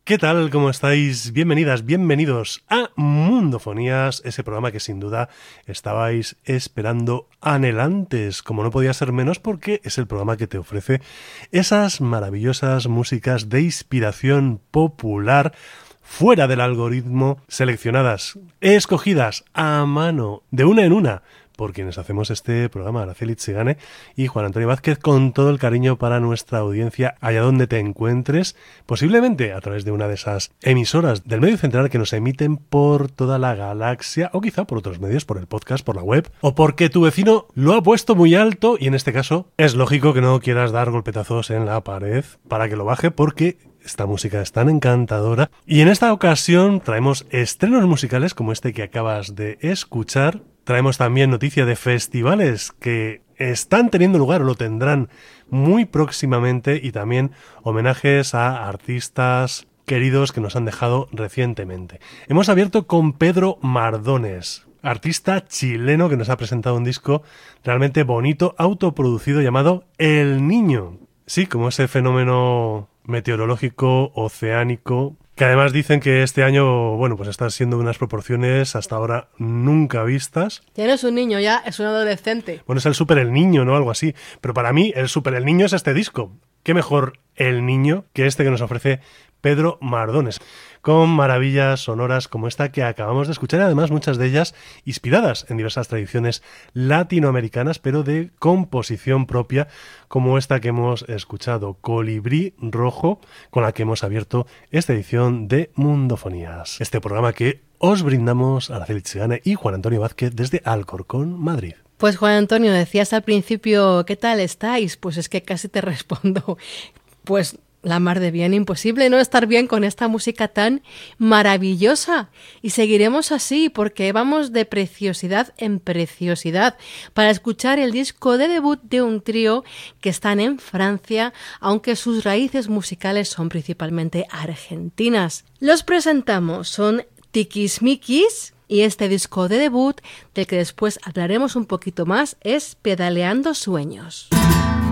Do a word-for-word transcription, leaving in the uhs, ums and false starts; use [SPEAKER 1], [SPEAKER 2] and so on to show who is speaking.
[SPEAKER 1] ¿Qué tal? ¿Cómo estáis? Bienvenidas, bienvenidos a Mundofonías, ese programa que sin duda estabais esperando anhelantes, como no podía ser menos porque es el programa que te ofrece esas maravillosas músicas de inspiración popular fuera del algoritmo, seleccionadas, escogidas a mano, de una en una, por quienes hacemos este programa, Araceli Txigane y Juan Antonio Vázquez, con todo el cariño para nuestra audiencia, allá donde te encuentres, posiblemente a través de una de esas emisoras del medio central que nos emiten por toda la galaxia, o quizá por otros medios, por el podcast, por la web, o porque tu vecino lo ha puesto muy alto, y en este caso es lógico que no quieras dar golpetazos en la pared para que lo baje, porque esta música es tan encantadora. Y en esta ocasión traemos estrenos musicales como este que acabas de escuchar. Traemos también noticia de festivales que están teniendo lugar o lo tendrán muy próximamente, y también homenajes a artistas queridos que nos han dejado recientemente. Hemos abierto con Pedro Mardones, artista chileno que nos ha presentado un disco realmente bonito, autoproducido, llamado El Niño. Sí, como ese fenómeno meteorológico, oceánico, que además dicen que este año, bueno, pues está siendo unas proporciones hasta ahora nunca vistas.
[SPEAKER 2] Ya no es un niño, ya es un adolescente.
[SPEAKER 1] Bueno, es el Super El Niño, ¿no? Algo así. Pero para mí, el Super El Niño es este disco. ¿Qué mejor El Niño que este que nos ofrece Pedro Mardones? Con maravillas sonoras como esta que acabamos de escuchar, y además muchas de ellas inspiradas en diversas tradiciones latinoamericanas, pero de composición propia, como esta que hemos escuchado, Colibrí Rojo, con la que hemos abierto esta edición de Mundofonías, este programa que os brindamos Araceli Txigane y Juan Antonio Vázquez desde Alcorcón, Madrid.
[SPEAKER 2] Pues Juan Antonio, decías al principio, ¿qué tal estáis? Pues es que casi te respondo, pues la mar de bien, imposible no estar bien con esta música tan maravillosa. Y seguiremos así porque vamos de preciosidad en preciosidad para escuchar el disco de debut de un trío que están en Francia, aunque sus raíces musicales son principalmente argentinas. Los presentamos, son Tiquismiquis, y este disco de debut, del que después hablaremos un poquito más, es Pedaleando Sueños.